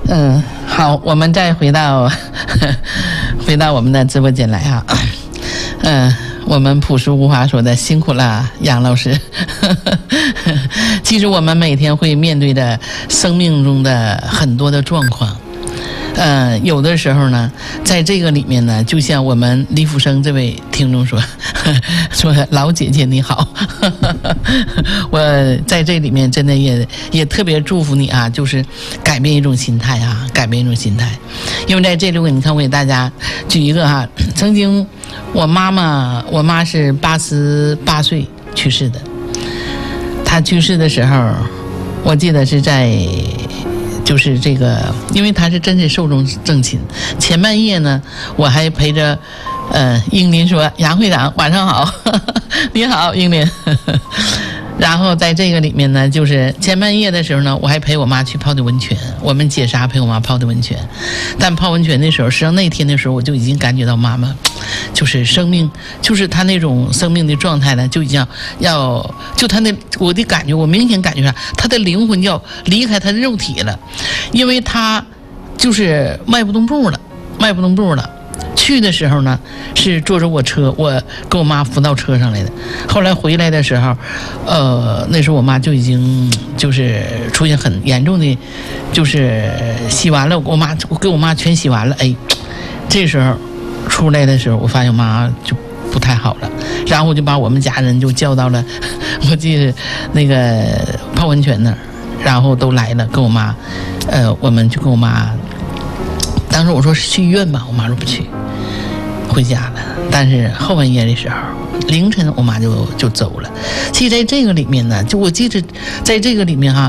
好，我们再回到我们的直播间来哈。我们朴实无华说的辛苦了，杨老师。其实我们每天会面对着生命中的很多的状况。有的时候呢，在这个里面呢，就像我们李福生这位听众说，说老姐姐你好，我在这里面真的也特别祝福你啊，就是改变一种心态啊，改变一种心态。因为在这里你看我给大家举一个哈，曾经我妈是88岁去世的，她去世的时候，我记得是在。就是这个，因为他是真是寿终正寝。前半夜呢，我还陪着，英林说：“杨会长，晚上好，你好，英林。”然后在这个里面呢，就是前半夜的时候呢，我还陪我妈去泡的温泉。我们姐仨陪我妈泡的温泉，但泡温泉的时候，实际上那天的时候，我就已经感觉到妈妈，就是生命，就是她那种生命的状态呢，就已经就她我的感觉，我明显感觉上，她的灵魂要离开她的肉体了，因为她就是迈不动步了。去的时候呢，是坐着我车，我跟我妈扶到车上来的。后来回来的时候，那时候我妈就已经就是出现很严重的，就是洗完了，我给我妈全洗完了。哎，这时候出来的时候，我发现我妈就不太好了，然后我就把我们家人就叫到了，我记得那个泡温泉那儿，然后都来了，跟我妈，我们就跟我妈。当时我说是去医院吧，我妈说不去，回家了。但是后半夜的时候，凌晨我妈就走了。其实在这个里面呢，就我记着，在这个里面哈，